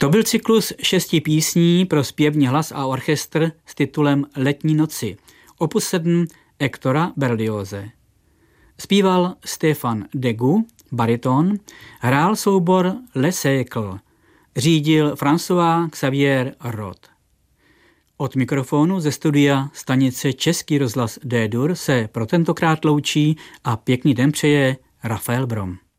To byl cyklus 6 písní pro zpěvní hlas a orchestr s titulem Letní noci, opus 7 Hectora Berlioze. Zpíval Stefan Deguy, bariton, hrál soubor Le Sècle, řídil François Xavier Roth. Od mikrofonu ze studia stanice Český rozhlas D-Dur se pro tentokrát loučí a pěkný den přeje Rafael Brom.